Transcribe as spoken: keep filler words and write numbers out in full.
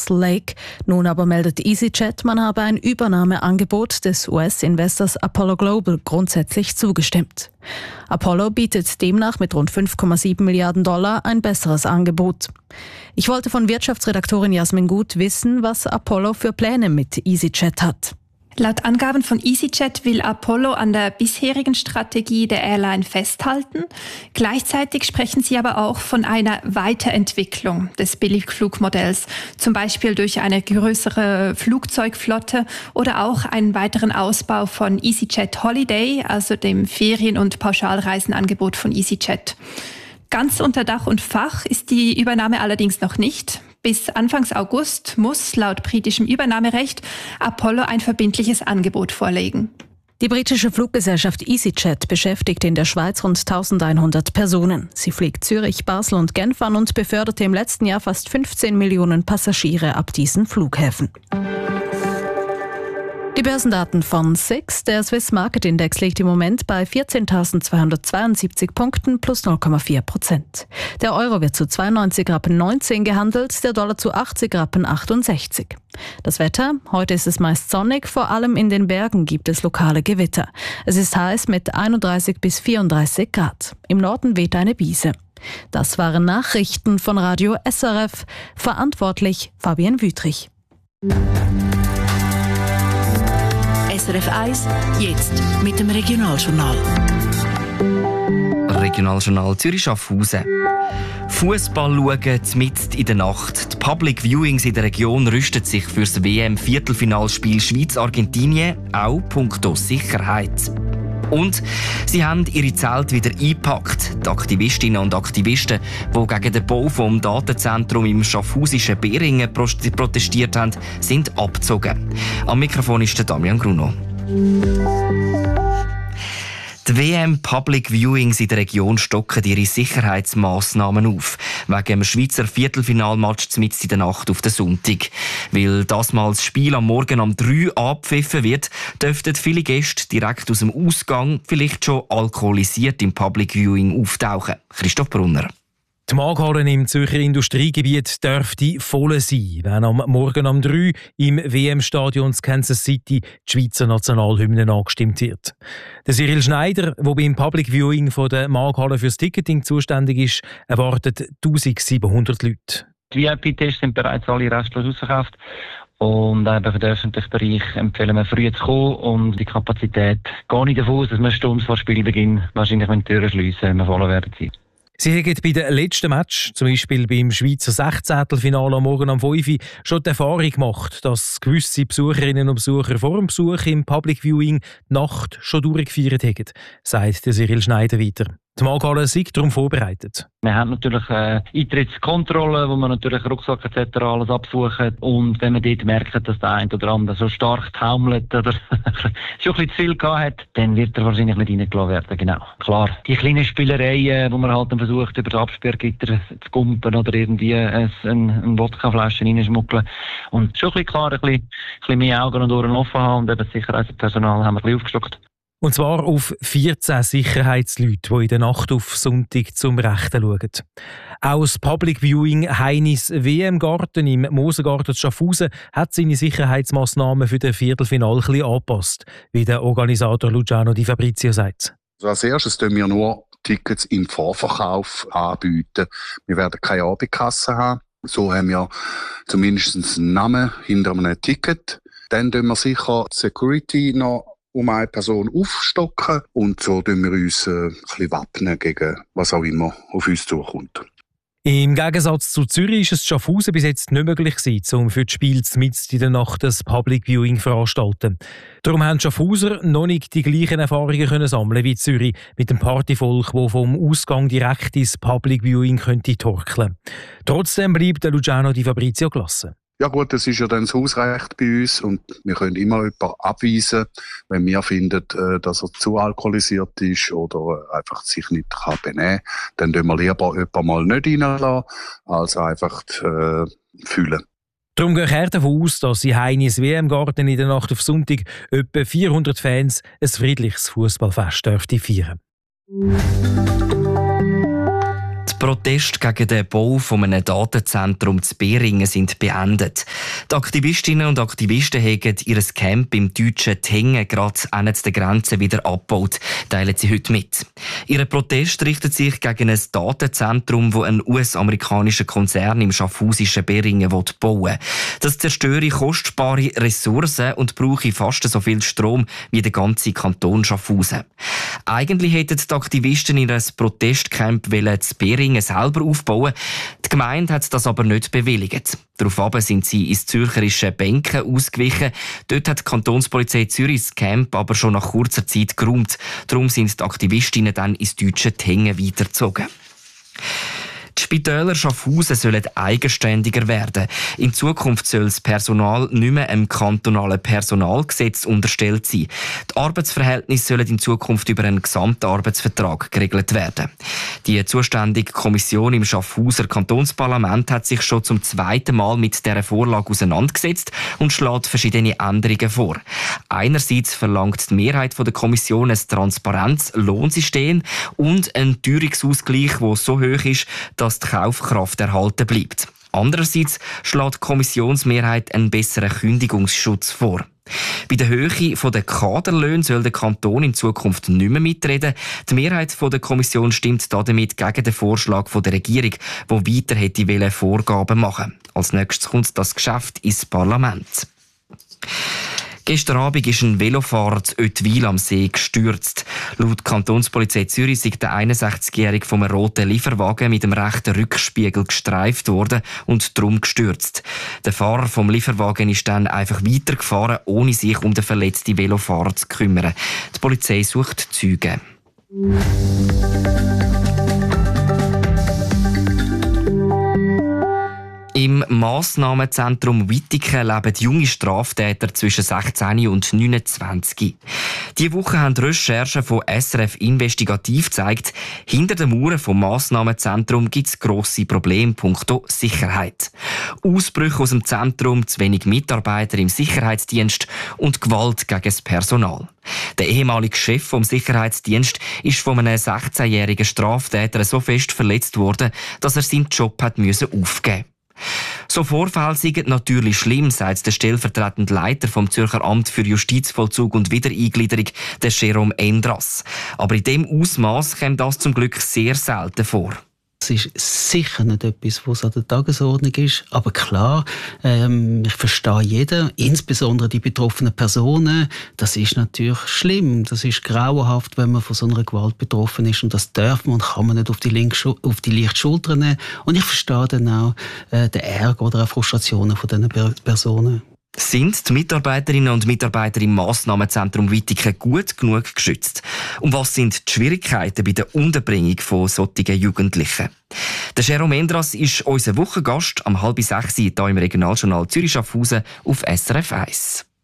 Castle Lake. Nun aber meldet EasyJet, man habe ein Übernahmeangebot des U S-Investors Apollo Global grundsätzlich zugestimmt. Apollo bietet demnach mit rund fünf Komma sieben Milliarden Dollar ein besseres Angebot. Ich wollte von Wirtschaftsredaktorin Jasmin Gut wissen, was Apollo für Pläne mit EasyJet hat. Laut Angaben von EasyJet will Apollo an der bisherigen Strategie der Airline festhalten. Gleichzeitig sprechen sie aber auch von einer Weiterentwicklung des Billigflugmodells, zum Beispiel durch eine größere Flugzeugflotte oder auch einen weiteren Ausbau von EasyJet Holiday, also dem Ferien- und Pauschalreisenangebot von EasyJet. Ganz unter Dach und Fach ist die Übernahme allerdings noch nicht. Bis Anfang August muss laut britischem Übernahmerecht Apollo ein verbindliches Angebot vorlegen. Die britische Fluggesellschaft EasyJet beschäftigt in der Schweiz rund eintausendeinhundert Personen. Sie fliegt Zürich, Basel und Genf an und beförderte im letzten Jahr fast fünfzehn Millionen Passagiere ab diesen Flughäfen. Die Börsendaten von S I X. Der Swiss Market Index liegt im Moment bei vierzehntausendzweihundertzweiundsiebzig Punkten plus null Komma vier Prozent. Der Euro wird zu zweiundneunzig Rappen neunzehn gehandelt, der Dollar zu achtzig Rappen achtundsechzig. Das Wetter? Heute ist es meist sonnig, vor allem in den Bergen gibt es lokale Gewitter. Es ist heiß mit einunddreißig bis vierunddreißig Grad. Im Norden weht eine Brise. Das waren Nachrichten von Radio S R F. Verantwortlich Fabian Wüthrich. S R F eins, jetzt mit dem Regionaljournal. Regionaljournal Zürich-Schaffhausen. Fußball schauen mitten in der Nacht. Die Public Viewings in der Region rüsten sich für das W M-Viertelfinalspiel Schweiz-Argentinien, auch punkto Sicherheit. Und sie haben ihre Zelte wieder eingepackt. Die Aktivistinnen und Aktivisten, die gegen den Bau des Datenzentrums im schaffhausischen Beringen protestiert haben, sind abgezogen. Am Mikrofon ist der Damian Gruno. Die W M Public Viewings in der Region stocken ihre Sicherheitsmassnahmen auf, wegen dem Schweizer Viertelfinalmatch mitten in der Nacht auf den Sonntag. Weil das mal das Spiel am Morgen um drei abpfiffen wird, dürften viele Gäste direkt aus dem Ausgang vielleicht schon alkoholisiert im Public Viewing auftauchen. Christoph Brunner. Die Markthalle im Zürcher Industriegebiet dürfte voll sein, wenn am Morgen um drei im W M-Stadion Kansas City die Schweizer Nationalhymne angestimmt wird. Der Cyril Schneider, der beim Public Viewing von der Markthalle fürs Ticketing zuständig ist, erwartet eintausendsiebenhundert Leute. Die V I P-Tests sind bereits alle restlos ausverkauft. Und eben für den öffentlichen Bereich empfehlen wir früh zu kommen und die Kapazität geht nicht davon aus, dass wir Stunde vor Spielbeginn wahrscheinlich die Türen schliessen, wenn wir voll werden sein. Sie haben bei den letzten Match, zum Beispiel beim Schweizer Sechzehntelfinale am Morgen um fünf Uhr, schon die Erfahrung gemacht, dass gewisse Besucherinnen und Besucher vor dem Besuch im Public Viewing die Nacht schon durchgefeiert haben, sagt der Cyril Schneider weiter. Die Markthalle sind darum vorbereitet. Wir haben natürlich äh, Eintrittskontrollen, wo man natürlich Rucksack et cetera alles absuchen. Und wenn man dort merkt, dass der eine oder andere so stark taumelt oder schon ein bisschen zu viel gehabt hat, dann wird er wahrscheinlich nicht reingelassen werden. Genau. Klar, die kleinen Spielereien, wo man halt dann versucht, über das Absperrgitter zu kumpen oder irgendwie ein, ein, ein Wodkaflasche reinschmuggeln. Und schon ein bisschen klar, ein bisschen, ein bisschen mehr Augen und Ohren offen haben und eben das Sicherheitspersonal haben wir ein bisschen aufgestockt. Und zwar auf vierzehn Sicherheitsleute, die in der Nacht auf Sonntag zum Rechten schauen. Auch das Public Viewing Heinis W M-Garten im Mosergarten Schaffhausen hat seine Sicherheitsmaßnahmen für das Viertelfinale ein bisschen angepasst, wie der Organisator Luciano Di Fabrizio sagt. Also als erstes tun wir nur Tickets im Vorverkauf anbieten. Wir werden keine Abendkasse haben. So haben wir zumindest einen Namen hinter einem Ticket. Dann tun wir sicher die Security noch um eine Person aufstocken und so tun wir uns äh, ein bisschen wappnen gegen was auch immer auf uns zukommt. Im Gegensatz zu Zürich ist es Schaffhausen bis jetzt nicht möglich gewesen, um für das Spiel mitten in der Nacht das Public Viewing zu veranstalten. Darum haben die Schaffhauser noch nicht die gleichen Erfahrungen können sammeln wie Zürich mit dem Partyvolk, das vom Ausgang direkt ins Public Viewing könnte torkeln. Trotzdem bleibt der Luciano Di Fabrizio gelassen. Ja gut, das ist ja dann das Hausrecht bei uns und wir können immer jemanden abweisen, wenn wir finden, dass er zu alkoholisiert ist oder einfach sich nicht kann benehmen kann. Dann tun wir lieber jemanden mal nicht reinlassen, als einfach äh, fühlen. Darum gehe ich davon aus, dass in Heinis W M-Garten in der Nacht auf Sonntag etwa vierhundert Fans ein friedliches Fußballfest dürfte feiern. Die Proteste gegen den Bau von einem Datenzentrum zu Beringen sind beendet. Die Aktivistinnen und Aktivisten haben ihr Camp im deutschen Tengen gerade an der Grenze wieder abgebaut, teilen sie heute mit. Ihr Protest richtet sich gegen ein Datenzentrum, das ein U S-amerikanischer Konzern im schaffhausischen Beringen bauen will. Das zerstöre kostbare Ressourcen und brauche fast so viel Strom wie der ganze Kanton Schaffhausen. Eigentlich hätten die Aktivisten in ein Protestcamp zu Beringen selber aufbauen. Die Gemeinde hat das aber nicht bewilligt. Daraufhin sind sie ins zürcherische Benken ausgewichen. Dort hat die Kantonspolizei Zürich das Camp aber schon nach kurzer Zeit geräumt. Darum sind die Aktivistinnen dann ins deutsche Tengen weitergezogen. Die Spitäler Schaffhausen sollen eigenständiger werden. In Zukunft soll das Personal nicht mehr einem kantonalen Personalgesetz unterstellt sein. Die Arbeitsverhältnisse sollen in Zukunft über einen Gesamtarbeitsvertrag geregelt werden. Die zuständige Kommission im Schaffhauser Kantonsparlament hat sich schon zum zweiten Mal mit dieser Vorlage auseinandergesetzt und schlägt verschiedene Änderungen vor. Einerseits verlangt die Mehrheit der Kommission ein transparentes Lohnsystem und einen Teuerungsausgleich, der so hoch ist, dass die Kaufkraft erhalten bleibt. Andererseits schlägt die Kommissionsmehrheit einen besseren Kündigungsschutz vor. Bei der Höhe der Kaderlöhne soll der Kanton in Zukunft nicht mehr mitreden. Die Mehrheit der Kommission stimmt damit gegen den Vorschlag der Regierung, die weiter hätte Vorgaben machen wollen. Als nächstes kommt das Geschäft ins Parlament. Gestern Abend ist ein Velofahrer zu Oetwil am See gestürzt. Laut Kantonspolizei Zürich ist der einundsechzigjährige vom roten Lieferwagen mit dem rechten Rückspiegel gestreift worden und darum gestürzt. Der Fahrer vom Lieferwagen ist dann einfach weitergefahren, ohne sich um den verletzten Velofahrer zu kümmern. Die Polizei sucht Zeugen. Im Massnahmenzentrum Wittigen leben junge Straftäter zwischen sechzehn und neunundzwanzig. Diese Woche haben Recherchen von S R F Investigativ gezeigt, hinter den Mauern vom Massnahmenzentrum gibt es grosse Probleme punkto Sicherheit. Ausbrüche aus dem Zentrum, zu wenig Mitarbeiter im Sicherheitsdienst und Gewalt gegen das Personal. Der ehemalige Chef vom Sicherheitsdienst ist von einem sechzehnjährigen Straftäter so fest verletzt worden, dass er seinen Job hat müssen aufgeben. So Vorfälle sind natürlich schlimm, sagt der stellvertretende Leiter vom Zürcher Amt für Justizvollzug und Wiedereingliederung, der Jérôme Endras. Aber in dem Ausmaß kommt das zum Glück sehr selten vor. Es ist sicher nicht etwas, was an der Tagesordnung ist. Aber klar, ähm, ich verstehe jeden, insbesondere die betroffenen Personen. Das ist natürlich schlimm. Das ist grauenhaft, wenn man von so einer Gewalt betroffen ist. Und das darf man und kann man nicht auf die, linke, auf die leichte Schulter nehmen. Und ich verstehe dann auch äh, den Ärger oder auch Frustrationen von diesen Personen. Sind die Mitarbeiterinnen und Mitarbeiter im Massnahmenzentrum Wittigen gut genug geschützt? Und was sind die Schwierigkeiten bei der Unterbringung von solchen Jugendlichen? Der Jérôme Endras ist unser Wochengast am halb sechs hier im Regionaljournal Zürich Schaffhausen auf S R F eins.